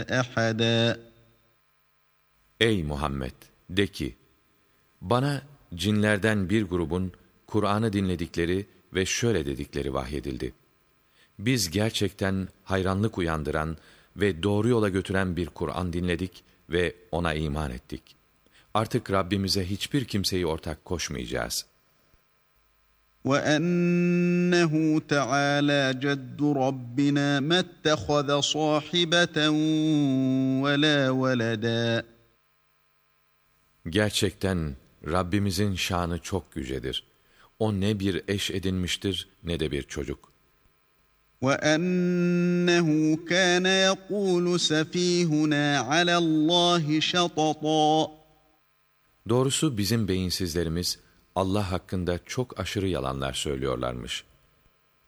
أحدا. Ey Muhammed! De ki, bana cinlerden bir grubun Kur'an'ı dinledikleri ve şöyle dedikleri vahyedildi. Biz gerçekten hayranlık uyandıran ve doğru yola götüren bir Kur'an dinledik ve ona iman ettik. Artık Rabbimize hiçbir kimseyi ortak koşmayacağız. وَأَنَّهُ تَعَالَى جَدُّ رَبِّنَا مَا اتَّخَذَ صَاحِبَةً وَلَا وَلَدًا. Gerçekten Rabbimizin şanı çok yücedir. O ne bir eş edinmiştir ne de bir çocuk. وَأَنَّهُ كَانَ يَقُولُ سَفِيهُنَا عَلَى اللّٰهِ شَطَطًا. Doğrusu bizim beyinsizlerimiz Allah hakkında çok aşırı yalanlar söylüyorlarmış.